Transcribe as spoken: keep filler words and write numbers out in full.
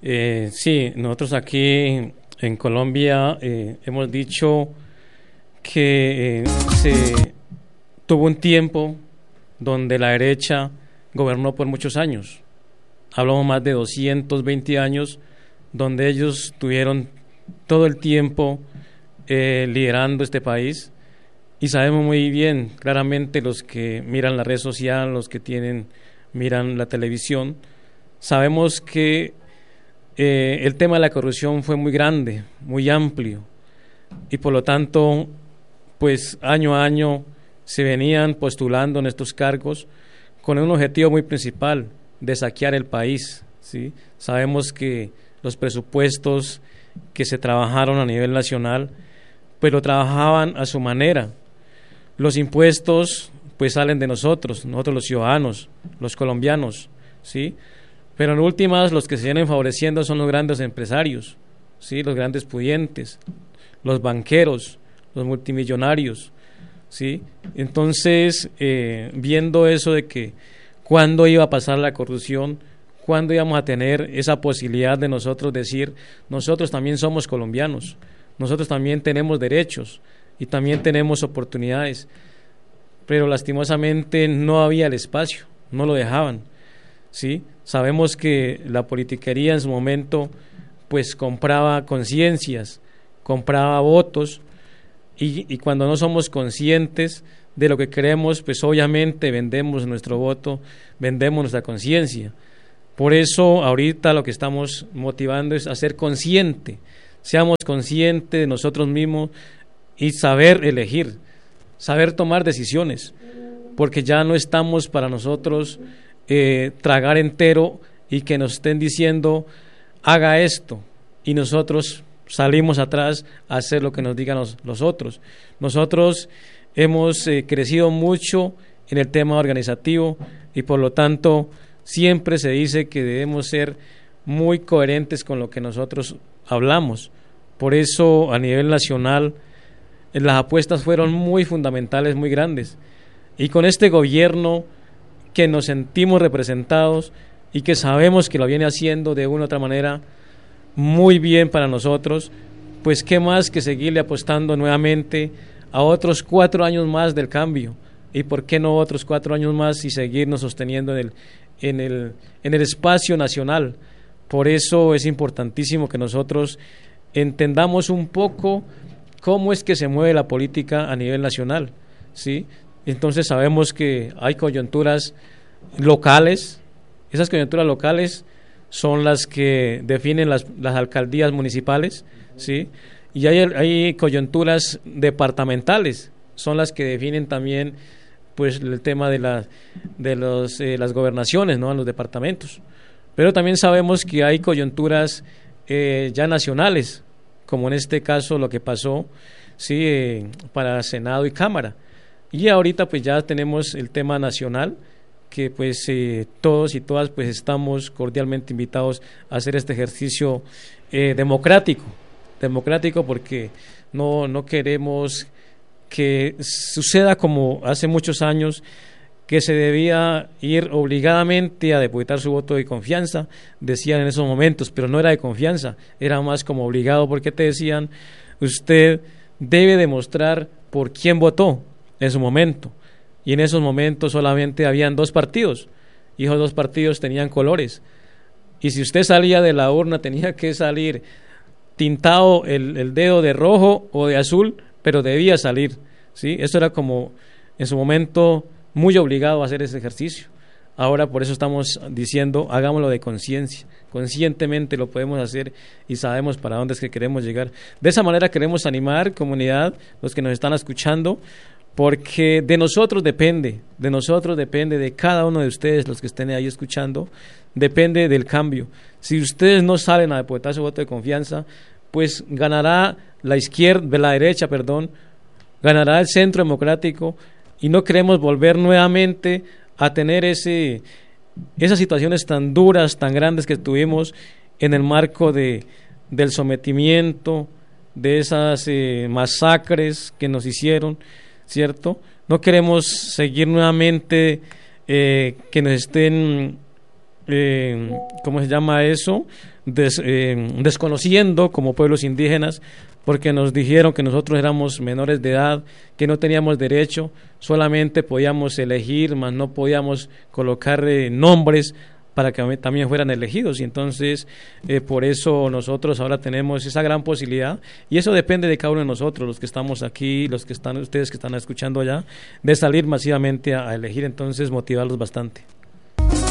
Eh, sí, nosotros aquí en Colombia eh, hemos dicho que eh, se tuvo un tiempo donde la derecha gobernó por muchos años. Hablamos más de doscientos veinte años donde ellos tuvieron todo el tiempo eh, liderando este país, y sabemos muy bien, claramente los que miran la red social, los que tienen miran la televisión, sabemos que eh, el tema de la corrupción fue muy grande, muy amplio, y por lo tanto, pues año a año se venían postulando en estos cargos con un objetivo muy principal, de saquear el país, ¿sí? Sabemos que los presupuestos que se trabajaron a nivel nacional, pues lo trabajaban a su manera. Los impuestos pues salen de nosotros, nosotros los ciudadanos, los colombianos, ¿sí? Pero en últimas los que se vienen favoreciendo son los grandes empresarios, ¿sí? Los grandes pudientes, los banqueros, los multimillonarios, ¿sí? Entonces, eh, viendo eso de que cuándo iba a pasar la corrupción, cuándo íbamos a tener esa posibilidad de nosotros decir, nosotros también somos colombianos, nosotros también tenemos derechos y también tenemos oportunidades, pero lastimosamente no había el espacio, no lo dejaban, ¿sí? Sabemos que la politiquería en su momento pues compraba conciencias, compraba votos, y, y cuando no somos conscientes de lo que queremos, pues obviamente vendemos nuestro voto, vendemos nuestra conciencia. Por eso ahorita lo que estamos motivando es a ser consciente, seamos conscientes de nosotros mismos y saber elegir, saber tomar decisiones, porque ya no estamos para nosotros eh, tragar entero y que nos estén diciendo haga esto y nosotros salimos atrás a hacer lo que nos digan los, los otros. Nosotros hemos eh, crecido mucho en el tema organizativo y por lo tanto siempre se dice que debemos ser muy coherentes con lo que nosotros hablamos. Por eso a nivel nacional las apuestas fueron muy fundamentales, muy grandes, y con este gobierno que nos sentimos representados y que sabemos que lo viene haciendo de una u otra manera muy bien para nosotros, pues qué más que seguirle apostando nuevamente a otros cuatro años más del cambio, y por qué no otros cuatro años más y seguirnos sosteniendo en el, en el, en el espacio nacional. Por eso es importantísimo que nosotros entendamos un poco cómo es que se mueve la política a nivel nacional, ¿sí? Entonces sabemos que hay coyunturas locales, esas coyunturas locales son las que definen las, las alcaldías municipales, ¿sí? Y hay, hay coyunturas departamentales, son las que definen también pues el tema de, la, de los, eh, las gobernaciones, ¿no? En los departamentos. Pero también sabemos que hay coyunturas eh, ya nacionales, como en este caso lo que pasó, sí, eh, para Senado y Cámara. Y ahorita pues ya tenemos el tema nacional, que pues eh, todos y todas pues estamos cordialmente invitados a hacer este ejercicio eh, democrático, democrático porque no, no queremos que suceda como hace muchos años, que se debía ir obligadamente a depositar su voto de confianza, decían en esos momentos, pero no era de confianza, era más como obligado, porque te decían, usted debe demostrar por quién votó en su momento, y en esos momentos solamente habían dos partidos, y esos dos partidos tenían colores, y si usted salía de la urna tenía que salir tintado el, el dedo de rojo o de azul, pero debía salir, ¿sí? Eso era como en su momento muy obligado a hacer ese ejercicio. Ahora por eso estamos diciendo, hagámoslo de conciencia, conscientemente lo podemos hacer y sabemos para dónde es que queremos llegar. De esa manera queremos animar, comunidad, los que nos están escuchando, porque de nosotros depende, de nosotros depende, de cada uno de ustedes, los que estén ahí escuchando, depende del cambio. Si ustedes no salen a depositar su voto de confianza, pues ganará la izquierda, la derecha, perdón, ganará el centro democrático, y no queremos volver nuevamente a tener ese, esas situaciones tan duras, tan grandes que tuvimos en el marco de, del sometimiento, de esas eh, masacres que nos hicieron, ¿cierto? No queremos seguir nuevamente eh, que nos estén eh, ¿cómo se llama eso? Des, eh, desconociendo como pueblos indígenas, porque nos dijeron que nosotros éramos menores de edad, que no teníamos derecho, solamente podíamos elegir, mas no podíamos colocar eh, nombres para que también fueran elegidos, y entonces eh, por eso nosotros ahora tenemos esa gran posibilidad, y eso depende de cada uno de nosotros, los que estamos aquí, los que están, ustedes que están escuchando allá, de salir masivamente a, a elegir, entonces motivarlos bastante.